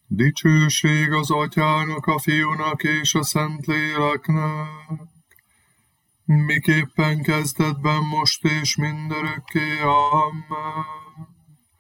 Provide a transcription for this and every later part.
Dicsőség az Atyának, a Fiúnak és a Szentléleknek, miképpen kezdetben, most és mindörökké. Amen.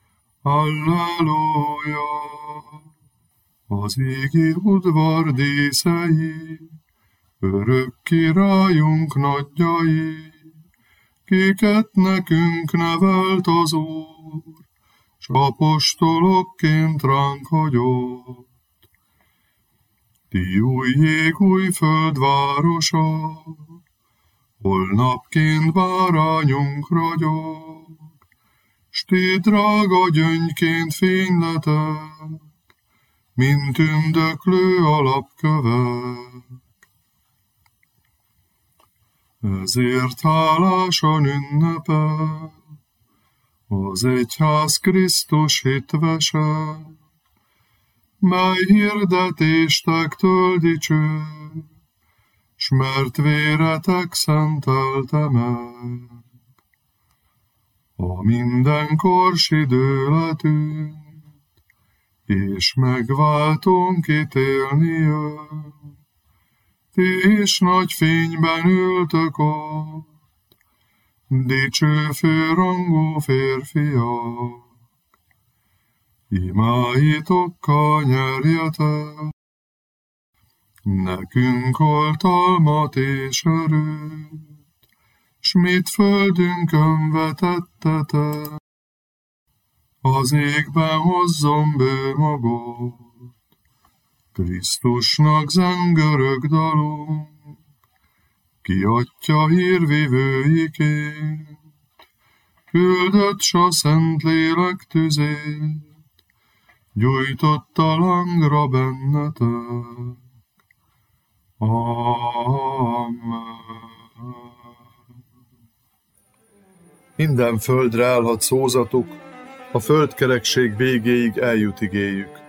Halleluja! Az égi udvar díszei, örök királyunk nagyjai, kiket nekünk nevelt az Úr, s apostolokként ránk hagyott. Ti új ég, új föld városa, hol napként bárányunk ragyog, s ti drága gyöngyként fényletek, mint tündöklő alapkövek. Ezért hálásan ünnepel az egyház Krisztus hitvese, mely hirdetéstektől dicső, s mert véretek szentelte meg. A mindenkors idő letűnt, és megváltónk ítélni jön. Ti is nagy fényben ültök ott, dicső főrangú férfiak. Imáitokkal nyerjetek, nekünk oltalmat és erőt, s mit földünkön vetettetek, az égben hozzon bő magot. Krisztusnak zengörög dalunk, ki Atya hírvivőiként, küldött s a Szentlélek tüzét, gyújtotta lángra bennetek. Amen. Minden földre állhat szózatuk, a földkerekség végéig eljut igéjük.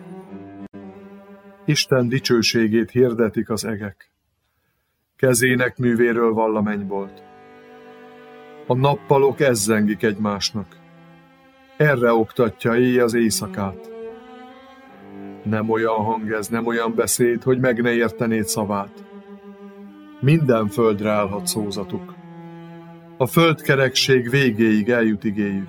Isten dicsőségét hirdetik az egek, kezének művéről vall a mennybolt. A nappalok ezzengik egymásnak, erre oktatja éj az éjszakát. Nem olyan hang ez, nem olyan beszéd, hogy meg ne értenéd szavát. Minden földre állhat szózatuk, a földkerekség végéig eljut igéjük.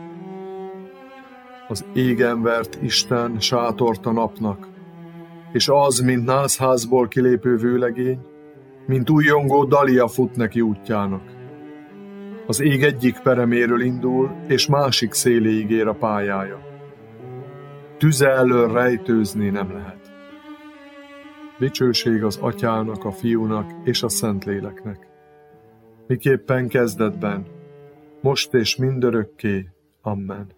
Az égen vert Isten sátort a napnak, és az, mint nászházból kilépő vőlegény, mint újjongó dalia fut neki útjának. Az ég egyik pereméről indul, és másik széléig ér a pályája. Tüze elől rejtőzni nem lehet. Dicsőség az Atyának, a Fiúnak és a Szentléleknek, miképpen kezdetben, most és mindörökké. Amen.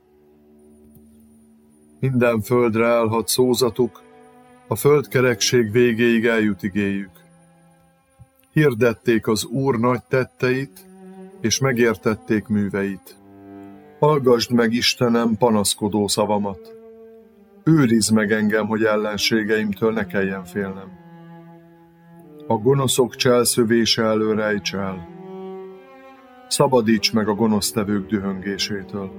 Minden földre állhat szózatuk, a földkerekség végéig eljut igéjük. Hirdették az Úr nagy tetteit, és megértették műveit. Hallgasd meg, Istenem, panaszkodó szavamat. Őrizd meg engem, hogy ellenségeimtől ne kelljen félnem. A gonoszok cselszövése elől rejts el. Szabadíts meg a gonosztevők dühöngésétől.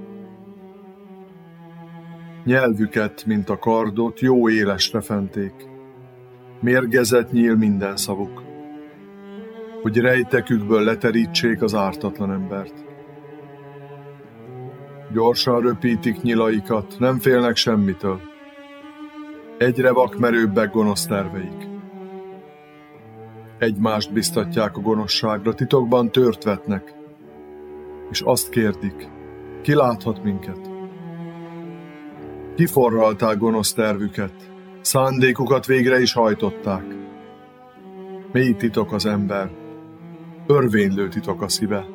Nyelvüket, mint a kardot, jó élesre fenték. Mérgezet nyíl minden szavuk, hogy rejtekükből leterítsék az ártatlan embert. Gyorsan röpítik nyilaikat, nem félnek semmitől. Egyre vakmerőbbek gonosz terveik. Egymást biztatják a gonoszságra, titokban tört vetnek, és azt kérdik, ki láthat minket? Kiforralták gonosz tervüket, szándékukat végre is hajtották. Mély titok az ember, örvénylő titok a szíve.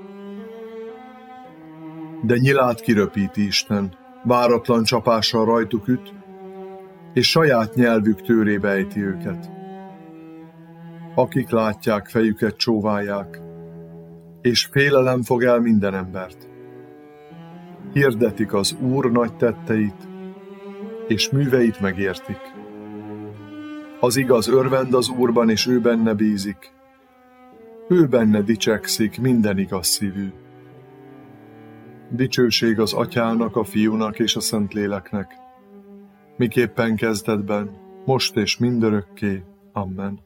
De nyilát kiröpíti Isten, váratlan csapással rajtuk üt, és saját nyelvük tőrébe ejti őket. Akik látják, fejüket csóválják, és félelem fog el minden embert. Hirdetik az Úr nagy tetteit, és műveit megértik. Az igaz örvend az Úrban, és ő benne bízik. Ő benne dicsekszik minden igaz szívű. Dicsőség az Atyának, a Fiúnak és a Szentléleknek, miképpen kezdetben, most és mindörökké. Amen.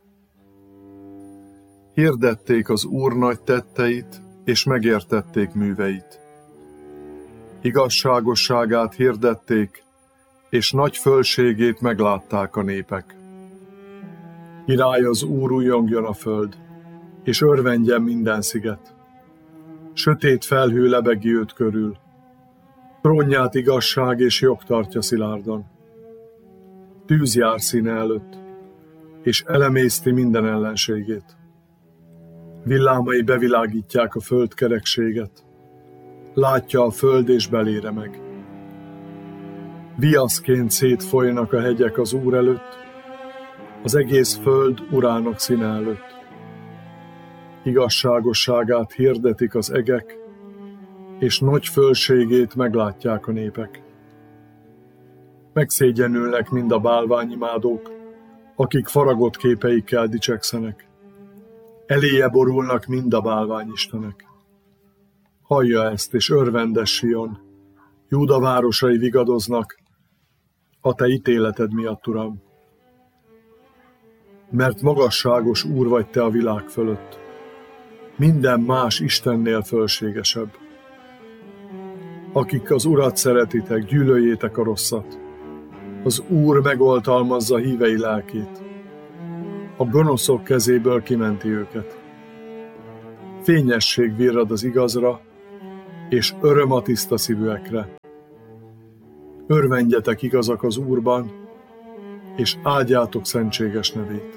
Hirdették az Úr nagy tetteit, és megértették műveit. Igazságosságát hirdették, és nagy fölségét meglátták a népek. Király az Úr, újjongjon a föld, és örvendjen minden sziget. Sötét felhő lebegi őt körül, trónját igazság és jog tartja szilárdan. Tűz jár színe előtt, és elemészti minden ellenségét. Villámai bevilágítják a föld kerekséget, látja a föld és belére meg. Viaszként szétfolynak a hegyek az Úr előtt, az egész föld Urának színe előtt. Igazságosságát hirdetik az egek, és nagy fölségét meglátják a népek. Megszégyenülnek mind a bálványimádók, akik faragott képeikkel dicsekszenek. Eléje borulnak mind a bálványistenek. Hallja ezt, és örvendes Sion, Júda városai vigadoznak, a te ítéleted miatt, Uram. Mert magasságos Úr vagy te a világ fölött, minden más Istennél fölségesebb. Akik az Urat szeretitek, gyűlöljétek a rosszat. Az Úr megoltalmazza hívei lelkét. A gonoszok kezéből kimenti őket. Fényesség virrad az igazra, és öröm a tiszta szívűekre. Örvendjetek igazak az Úrban, és áldjátok szentséges nevét.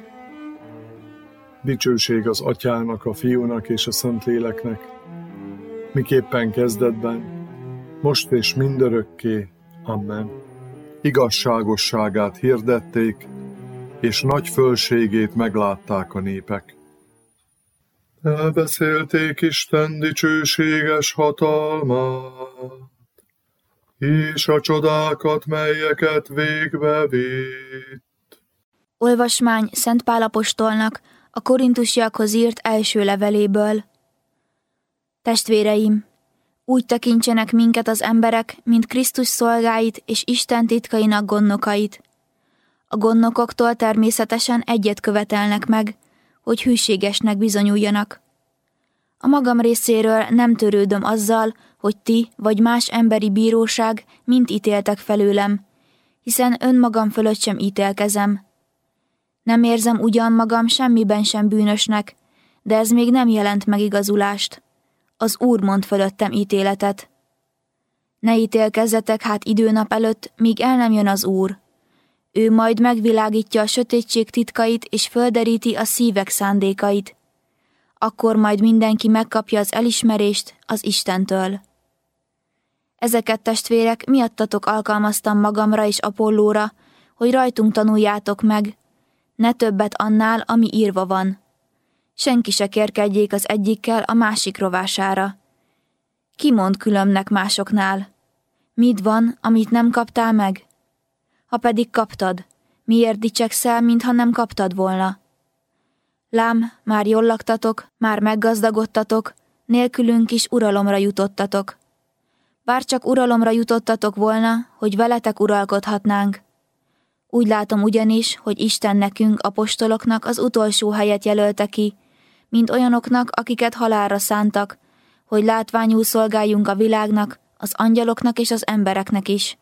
Dicsőség az Atyának, a Fiúnak és a Szentléleknek, miképpen kezdetben, most és mindörökké. Amen. Igazságosságát hirdették, és nagy fölségét meglátták a népek. Elbeszélték Isten dicsőséges hatalmát, és a csodákat, melyeket végbe vitt. Olvasmány Szent Pál apostolnak a korintusiakhoz írt első leveléből. Testvéreim, úgy tekintsenek minket az emberek, mint Krisztus szolgáit és Isten titkainak gondnokait. A gondnokoktól természetesen egyet követelnek meg, hogy hűségesnek bizonyuljanak. A magam részéről nem törődöm azzal, hogy ti vagy más emberi bíróság mind ítéltek felőlem, hiszen önmagam fölött sem ítélkezem. Nem érzem ugyan magam semmiben sem bűnösnek, de ez még nem jelent megigazulást. Az Úr mond fölöttem ítéletet. Ne ítélkezzetek hát időnap előtt, míg el nem jön az Úr. Ő majd megvilágítja a sötétség titkait és földeríti a szívek szándékait. Akkor majd mindenki megkapja az elismerést az Istentől. Ezeket, testvérek, miattatok alkalmaztam magamra és Apollóra, hogy rajtunk tanuljátok meg, ne többet annál, ami írva van. Senki se kérkedjék az egyikkel a másik rovására. Ki mond különbnek másoknál? Mit van, amit nem kaptál meg? Ha pedig kaptad, miért dicsekszel, mintha nem kaptad volna? Lám, már jól laktatok, már meggazdagodtatok, nélkülünk is uralomra jutottatok. Bár csak uralomra jutottatok volna, hogy veletek uralkodhatnánk. Úgy látom ugyanis, hogy Isten nekünk, apostoloknak az utolsó helyet jelölte ki, mint olyanoknak, akiket halálra szántak, hogy látványul szolgáljunk a világnak, az angyaloknak és az embereknek is.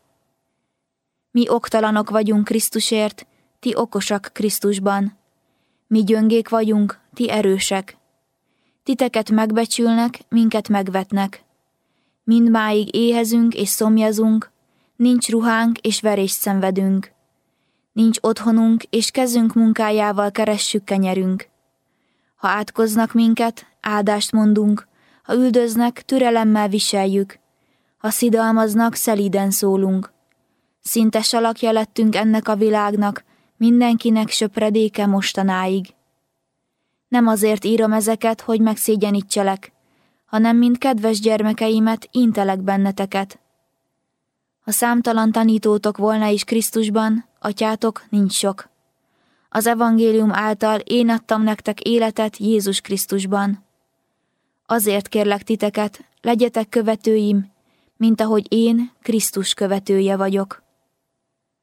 Mi oktalanok vagyunk Krisztusért, ti okosak Krisztusban. Mi gyöngék vagyunk, ti erősek. Titeket megbecsülnek, minket megvetnek. Mindmáig éhezünk és szomjazunk, nincs ruhánk és verést szenvedünk. Nincs otthonunk, és kezünk munkájával keressük kenyerünk. Ha átkoznak minket, áldást mondunk, ha üldöznek, türelemmel viseljük. Ha szidalmaznak, szelíden szólunk. Szinte salakja lettünk ennek a világnak, mindenkinek söpredéke mostanáig. Nem azért írom ezeket, hogy megszégyenítselek, hanem mint kedves gyermekeimet intelek benneteket. Ha számtalan tanítótok volna is Krisztusban, atyátok nincs sok. Az evangélium által én adtam nektek életet Jézus Krisztusban. Azért kérlek titeket, legyetek követőim, mint ahogy én Krisztus követője vagyok.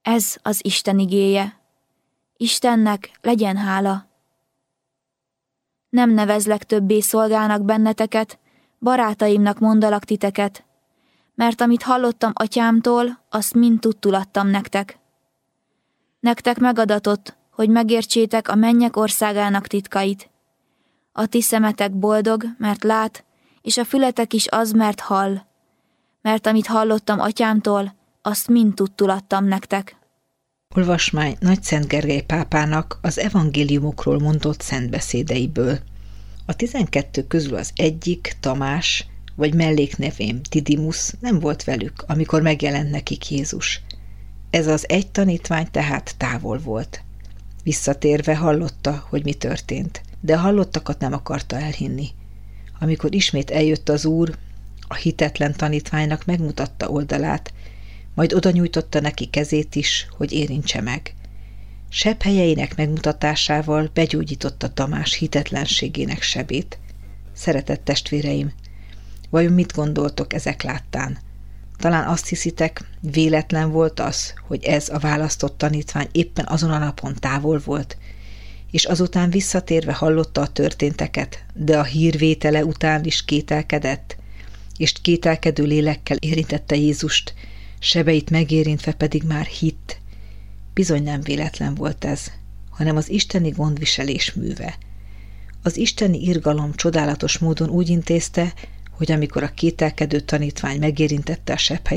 Ez az Isten igéje. Istennek legyen hála. Nem nevezlek többé szolgának benneteket, barátaimnak mondalak titeket, mert amit hallottam atyámtól, azt mind tudtul adtam nektek. Nektek megadatott, hogy megértsétek a mennyek országának titkait. A ti szemetek boldog, mert lát, és a fületek is az, mert hall. Mert amit hallottam atyámtól, azt mind tudtul adtam nektek. Olvasmány Nagyszent Gergely pápának az evangéliumokról mondott szentbeszédeiből. A 12 közül az egyik, Tamás, vagy melléknevén Didimus nem volt velük, amikor megjelent nekik Jézus. Ez az egy tanítvány tehát távol volt. Visszatérve hallotta, hogy mi történt, de a hallottakat nem akarta elhinni. Amikor ismét eljött az Úr, a hitetlen tanítványnak megmutatta oldalát, majd oda nyújtotta neki kezét is, hogy érintse meg. Sebhelyeinek megmutatásával begyógyította Tamás hitetlenségének sebét. Szeretett testvéreim, vajon mit gondoltok ezek láttán? Talán azt hiszitek, véletlen volt az, hogy ez a választott tanítvány éppen azon a napon távol volt, és azután visszatérve hallotta a történteket, de a hírvétele után is kételkedett, és kételkedő lélekkel érintette Jézust, sebeit megérintve pedig már hitt. Bizony nem véletlen volt ez, hanem az isteni gondviselés műve. Az isteni irgalom csodálatos módon úgy intézte, hogy amikor a kételkedő tanítvány megérintette a sebhelyet,